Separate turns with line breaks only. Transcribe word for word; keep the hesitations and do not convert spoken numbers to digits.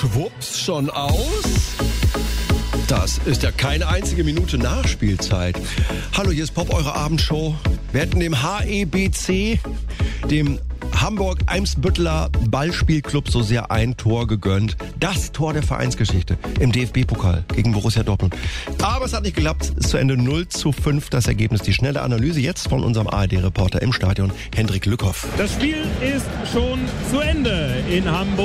schwupps schon aus. Das ist ja keine einzige Minute Nachspielzeit. Hallo, hier ist Pop, eure Abendshow. Wir hätten dem H E B C, dem Hamburg-Eimsbütteler Ballspielclub, so sehr ein Tor gegönnt. Das Tor der Vereinsgeschichte im D F B-Pokal gegen Borussia Dortmund. Aber es hat nicht geklappt. Es ist zu Ende null zu fünf das Ergebnis. Die schnelle Analyse jetzt von unserem A R D-Reporter im Stadion, Hendrik Lückhoff.
Das Spiel ist schon zu Ende in Hamburg.